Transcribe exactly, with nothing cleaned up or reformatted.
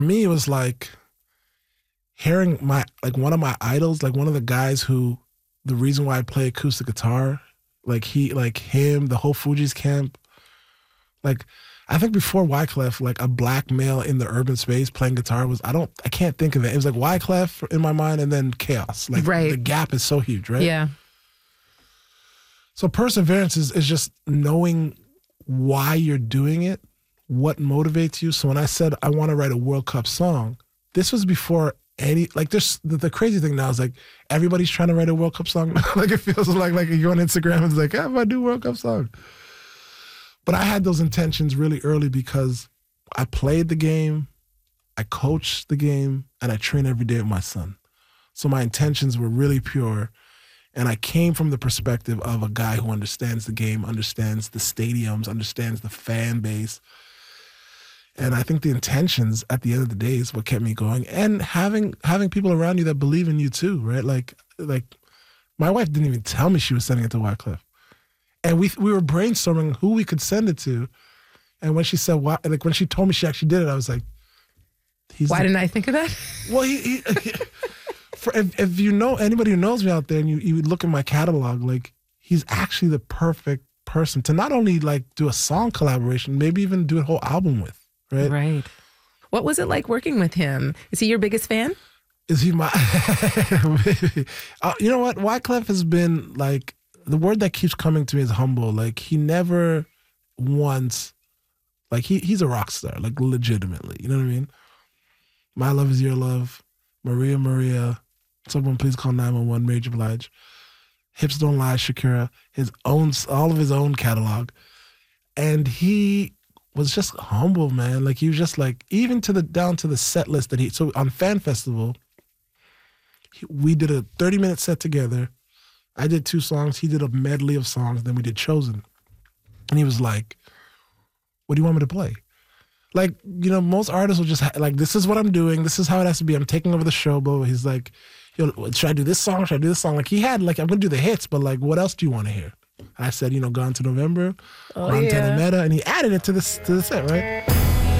me, it was like hearing my, like one of my idols, like one of the guys who, the reason why I play acoustic guitar, like he, like him, the whole Fugees camp, like I think before Wyclef, like a black male in the urban space playing guitar was, I don't, I can't think of it. It was like Wyclef in my mind and then Chaos. Like right. the gap is so huge, right? Yeah. So perseverance is, is just knowing why you're doing it, what motivates you. So when I said I want to write a World Cup song, this was before any, like there's, the, the crazy thing now is like everybody's trying to write a World Cup song. Like it feels like, like you go on Instagram and it's like, how do I do World Cup song? But I had those intentions really early because I played the game, I coached the game, and I train every day with my son. So my intentions were really pure. And I came from the perspective of a guy who understands the game, understands the stadiums, understands the fan base. And I think the intentions at the end of the day is what kept me going. And having having people around you that believe in you too, right? Like, like my wife didn't even tell me she was sending it to Wyclef. And we we were brainstorming who we could send it to. And when she said, why, like when she told me she actually did it, I was like, he's Why the, didn't I think of that? Well, he, he, for, if, if you know anybody who knows me out there and you, you look at my catalog, like he's actually the perfect person to not only like do a song collaboration, maybe even do a whole album with, right? Right. What was it like working with him? Is he your biggest fan? Is he my, uh, you know what? Wyclef has been like, the word that keeps coming to me is humble. Like he never once, like he he's a rock star, like legitimately. You know what I mean? My Love Is Your Love, Maria Maria, Someone Please Call nine one one, Mary J. Blige, Hips Don't Lie, Shakira, his own, all of his own catalog. And he was just humble, man. Like he was just like, even to the, down to the set list that he, so on Fan Festival, he, we did a thirty minute set together. I did two songs. He did a medley of songs. Then we did Chosen. And he was like, what do you want me to play? Like, you know, most artists will just, ha- like, this is what I'm doing. This is how it has to be. I'm taking over the show, bro. He's like, yo, should I do this song? Should I do this song? Like, he had, like, I'm going to do the hits, but, like, what else do you want to hear? I said, you know, Gone to November, Oh, Gone yeah. to the Meta, and he added it to the, to the set, right?